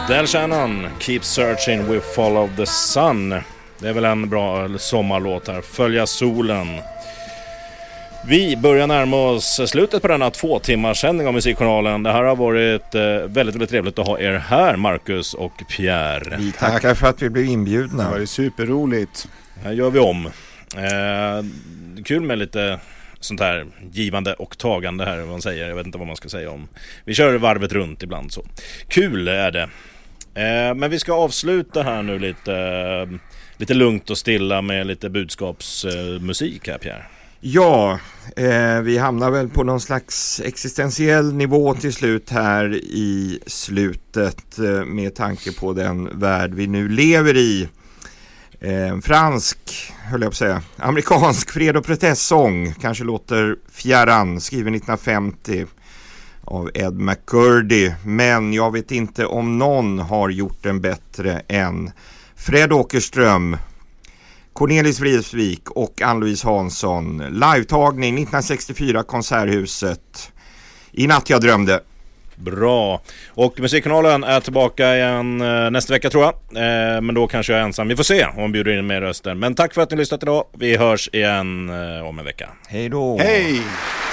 Del Shannon, Keep Searching, We Follow the Sun. Det är väl en bra sommarlåt här. Följa solen. Vi börjar närma oss slutet på denna 2 timmars sändning av Musikjournalen. Det här har varit väldigt, väldigt trevligt att ha er här, Marcus och Pierre. Vi tackar för att vi blev inbjudna. Det var superroligt. Här gör vi om. Kul med lite sånt här givande och tagande här, vad man säger. Jag vet inte vad man ska säga om. Vi kör varvet runt ibland så. Kul är det. Men vi ska avsluta här nu lite lugnt och stilla med lite budskapsmusik här, Pierre. Ja, vi hamnar väl på någon slags existentiell nivå till slut här i slutet med tanke på den värld vi nu lever i. Fransk, höll jag på att säga, amerikansk fred- och protestsång, kanske låter fjärran, skriven 1950 av Ed McCurdy, men jag vet inte om någon har gjort den bättre än Fred Åkerström, Cornelis Vreeswijk och Ann-Louise Hansson. Livetagning 1964, Konserthuset. I natt jag drömde. Bra. Och Musikkanalen är tillbaka igen nästa vecka tror jag. Men då kanske jag är ensam. Vi får se om hon bjuder in mer röster. Men tack för att ni lyssnat idag. Vi hörs igen om en vecka. Hej då. Hej!